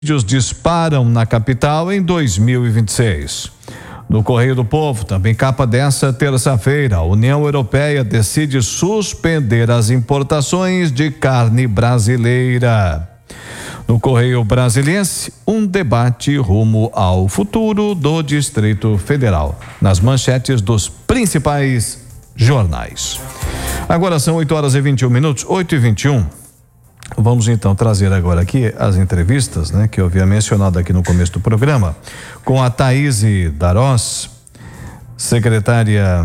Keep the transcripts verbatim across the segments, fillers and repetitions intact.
disparam na capital em dois mil e vinte e seis. No Correio do Povo, também capa dessa terça-feira, a União Europeia decide suspender as importações de carne brasileira. No Correio Brasiliense, um debate rumo ao futuro do Distrito Federal. Nas manchetes dos principais jornais. Agora são oito horas e vinte e um minutos, oito e vinte e um. Vamos então trazer agora aqui as entrevistas, né, que eu havia mencionado aqui no começo do programa, com a Thaíse Darós, secretária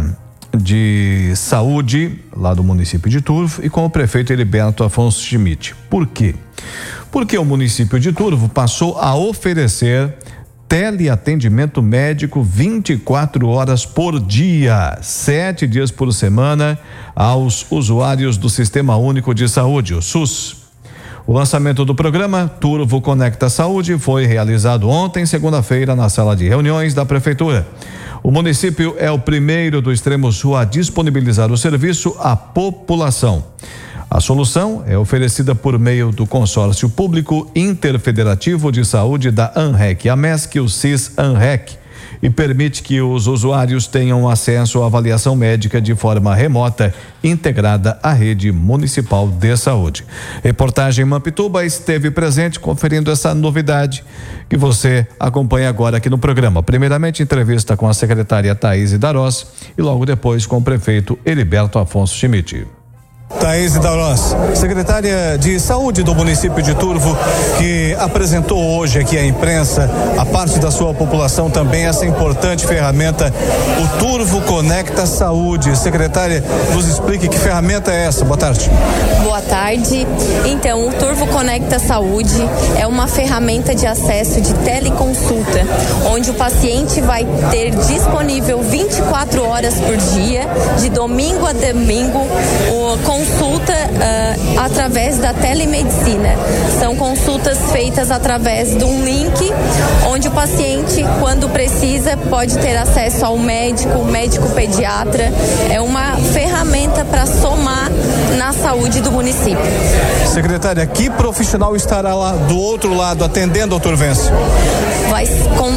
de Saúde lá do município de Turvo, e com o prefeito Heriberto Afonso Schmidt. Por quê? Porque o município de Turvo passou a oferecer teleatendimento médico vinte e quatro horas por dia, sete dias por semana, aos usuários do Sistema Único de Saúde, o SUS. O lançamento do programa Turvo Conecta Saúde foi realizado ontem, segunda-feira, na sala de reuniões da Prefeitura. O município é o primeiro do extremo sul a disponibilizar o serviço à população. A solução é oferecida por meio do Consórcio Público Interfederativo de Saúde da ANREC, a MESC, o CIS-ANREC, e permite que os usuários tenham acesso à avaliação médica de forma remota, integrada à rede municipal de saúde. Reportagem Mampituba esteve presente conferindo essa novidade que você acompanha agora aqui no programa. Primeiramente, entrevista com a secretária Thaíse Darós e logo depois com o prefeito Heriberto Afonso Schmidt. Thaíse Darós, secretária de Saúde do município de Turvo, que apresentou hoje aqui à imprensa, a parte da sua população também, essa importante ferramenta, o Turvo Conecta Saúde. Secretária, nos explique que ferramenta é essa. Boa tarde. Boa tarde. Então, o Turvo Conecta Saúde é uma ferramenta de acesso de teleconsulta, onde o paciente vai ter disponível vinte e quatro horas por dia, de domingo a domingo, o consulta uh, através da telemedicina. São consultas feitas através de um link, onde o paciente, quando precisa, pode ter acesso ao médico, médico pediatra. É uma ferramenta para somar na saúde do município. Secretária, que profissional estará lá do outro lado atendendo ao Turvense? Vai, com,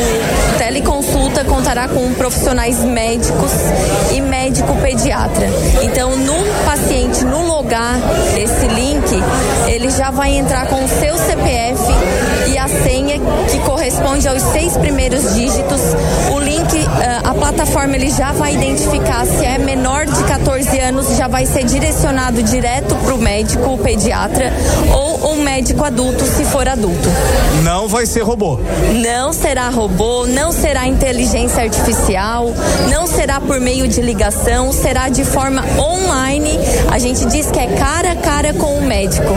o teleconsulta contará com profissionais médicos e médico pediatra. Então, no paciente, no logar esse link, ele já vai entrar com o seu C P F e a senha que corresponde aos seis primeiros dígitos. O link, a plataforma, ele já vai identificar se é menor de quatorze anos, já vai ser direcionado direto para o médico, o pediatra, ou um médico adulto, se for adulto. Não vai ser robô? Não será robô, não será inteligência artificial, não será por meio de ligação, será de forma online. A gente diz que é cara a cara com o médico.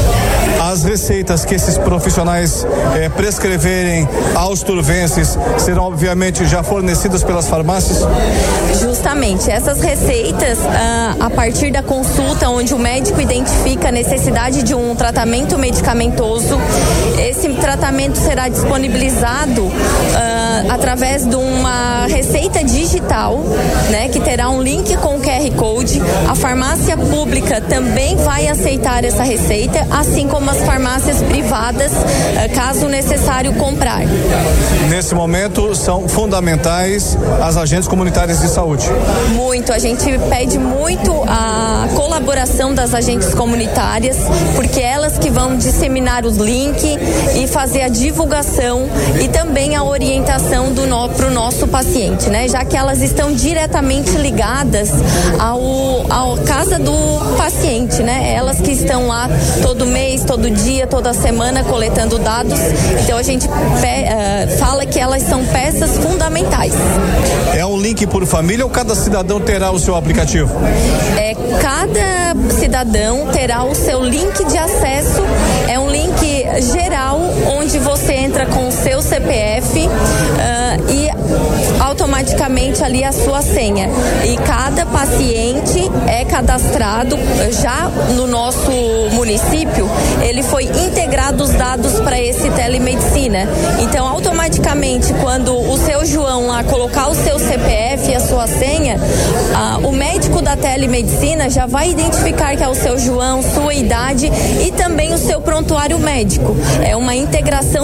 As receitas que esses profissionais eh, prescreverem aos turvenses serão obviamente já fornecidas pelas farmácias? Justamente, essas receitas, ah, a partir da consulta, onde o médico identifica a necessidade de um tratamento medicamentoso, esse tratamento será disponibilizado ah, através de uma receita digital, né, que terá um link com o Q R Code. A farmácia pública também vai aceitar essa receita, assim como as farmácias privadas, caso necessário comprar. Nesse momento são fundamentais as agentes comunitárias de saúde. Muito, a gente pede muito a colaboração das agentes comunitárias, porque elas que vão disseminar os links e fazer a divulgação e também a orientação do no, pro nosso paciente, né? Já que elas estão diretamente ligadas ao, ao casa do paciente, né? Elas que estão lá todo mês, todo dia, toda semana coletando dados. Então a gente pe, uh, fala que elas são peças fundamentais. É um link por família ou cada cidadão terá o seu aplicativo? É, cada cidadão terá o seu link de acesso. É um link geral onde você entra com o seu C P F uh, e automaticamente ali a sua senha. E cada paciente é cadastrado já no nosso município, ele foi integrado os dados para esse telemedicina. Então, automaticamente, quando o seu João lá colocar o seu C P F e a sua senha, ah, o médico da telemedicina já vai identificar que é o seu João, sua idade e também o seu prontuário médico. É uma integração